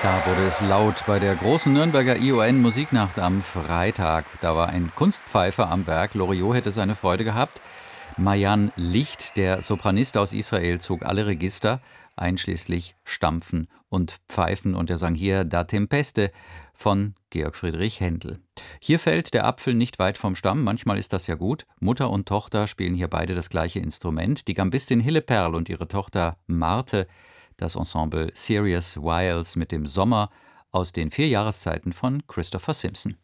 Da wurde es laut bei der großen Nürnberger ION-Musiknacht am Freitag. Da war ein Kunstpfeifer am Werk. Loriot hätte seine Freude gehabt. Mayan Licht, der Sopranist aus Israel, zog alle Register, einschließlich Stampfen und Pfeifen. Und er sang hier Da Tempeste von Georg Friedrich Händel. Hier fällt der Apfel nicht weit vom Stamm. Manchmal ist das ja gut. Mutter und Tochter spielen hier beide das gleiche Instrument. Die Gambistin Hilleperl und ihre Tochter Marthe, das Ensemble Serious Wiles mit dem Sommer aus den 4 Jahreszeiten von Christopher Simpson.